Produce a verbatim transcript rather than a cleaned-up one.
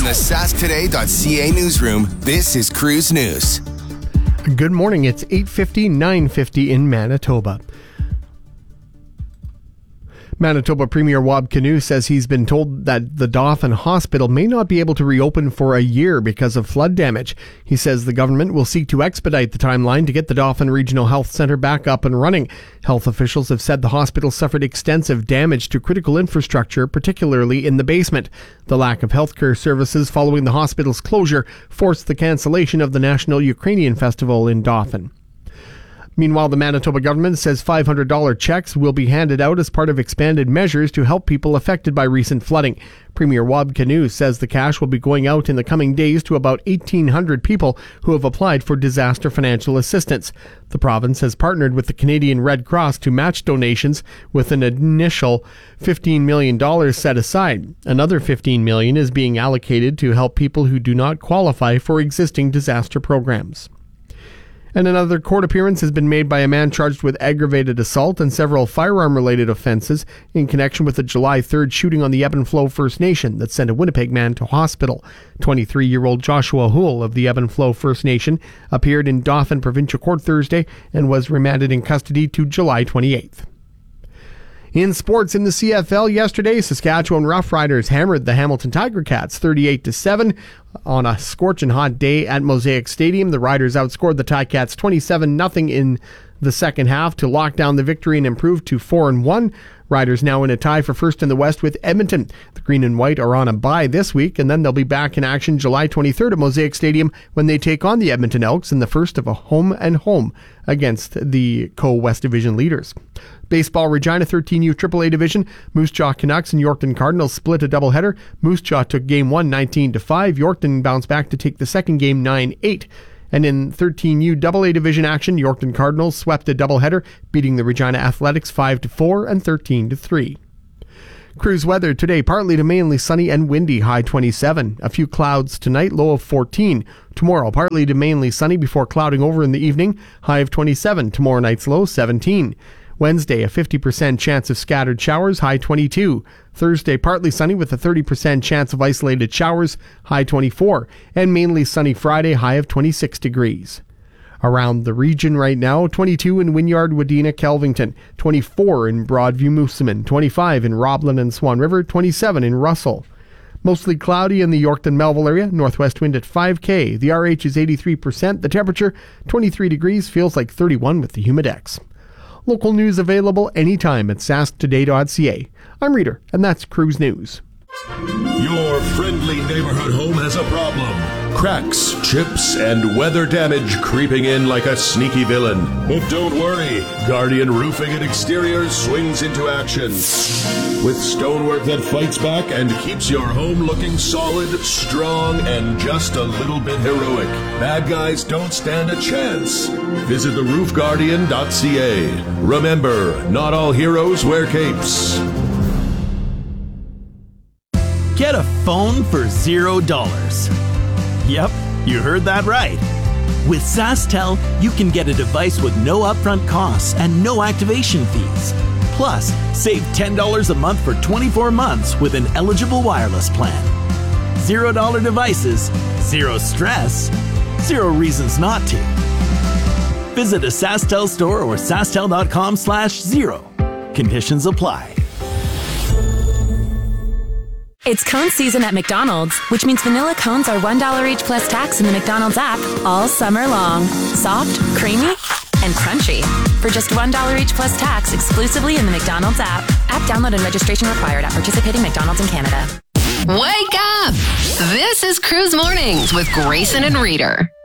the sask today dot c a newsroom, this is Cruise News. Good morning. It's eight fifty, nine fifty in Manitoba. Manitoba Premier Wab Kinew says he's been told that the Dauphin Hospital may not be able to reopen for a year because of flood damage. He says the government will seek to expedite the timeline to get the Dauphin Regional Health Centre back up and running. Health officials have said the hospital suffered extensive damage to critical infrastructure, particularly in the basement. The lack of healthcare services following the hospital's closure forced the cancellation of the National Ukrainian Festival in Dauphin. Meanwhile, the Manitoba government says five hundred dollars checks will be handed out as part of expanded measures to help people affected by recent flooding. Premier Wab Kinew says the cash will be going out in the coming days to about eighteen hundred people who have applied for disaster financial assistance. The province has partnered with the Canadian Red Cross to match donations with an initial fifteen million dollars set aside. Another fifteen million dollars is being allocated to help people who do not qualify for existing disaster programs. And another court appearance has been made by a man charged with aggravated assault and several firearm-related offenses in connection with the July third shooting on the Ebb and Flow First Nation that sent a Winnipeg man to hospital. twenty-three-year-old Joshua Houle of the Ebb and Flow First Nation appeared in Dauphin Provincial Court Thursday and was remanded in custody to July twenty-eighth. In sports in the C F L yesterday, Saskatchewan Roughriders hammered the Hamilton Tiger Cats thirty-eight to seven on a scorching hot day at Mosaic Stadium. The Riders outscored the Ticats twenty-seven nothing in the second half to lock down the victory and improve to four and one. Riders now in a tie for first in the West with Edmonton. The Green and White are on a bye this week, and then they'll be back in action July twenty-third at Mosaic Stadium when they take on the Edmonton Elks in the first of a home and home against the co-West Division leaders. Baseball, Regina thirteen U triple A Division, Moose Jaw Canucks and Yorkton Cardinals split a doubleheader. Moose Jaw took game one nineteen to five. Yorkton bounced back to take the second game nine eight. And in thirteen U double A Division action, Yorkton Cardinals swept a doubleheader, beating the Regina Athletics five to four and thirteen to three. Cruise weather today, partly to mainly sunny and windy, high twenty-seven. A few clouds tonight, low of fourteen. Tomorrow, partly to mainly sunny before clouding over in the evening, high of twenty-seven. Tomorrow night's low, seventeen. Wednesday, a fifty percent chance of scattered showers, high twenty-two. Thursday, partly sunny with a thirty percent chance of isolated showers, high twenty-four. And mainly sunny Friday, high of twenty-six degrees. Around the region right now, twenty-two in Wynyard, Wadena, Kelvington, twenty-four in Broadview, Moosomin, twenty-five in Roblin and Swan River, twenty-seven in Russell. Mostly cloudy in the Yorkton Melville area, northwest wind at five K. The R H is eighty-three percent, the temperature twenty-three degrees, feels like thirty-one with the Humidex. Local news available anytime at sask today dot c a. I'm Reader, and that's Cruise News. Your friendly neighborhood home has a problem. Cracks, chips, and weather damage creeping in like a sneaky villain. But don't worry, Guardian Roofing and Exteriors swings into action. With stonework that fights back and keeps your home looking solid, strong, and just a little bit heroic. Bad guys don't stand a chance. Visit the roof guardian dot c a. Remember, not all heroes wear capes. Get a phone for zero dollars. Yep, you heard that right. With SaskTel, you can get a device with no upfront costs and no activation fees. Plus, save ten dollars a month for twenty-four months with an eligible wireless plan. Zero dollar devices, zero stress, zero reasons not to. Visit a SaskTel store or sasktel dot com slash zero. Conditions apply. It's cone season at McDonald's, which means vanilla cones are one dollar each plus tax in the McDonald's app all summer long. Soft, creamy, and crunchy. For just one dollar each plus tax exclusively in the McDonald's app. App download and registration required at participating McDonald's in Canada. Wake up! This is Cruise Mornings with Grayson and Reader.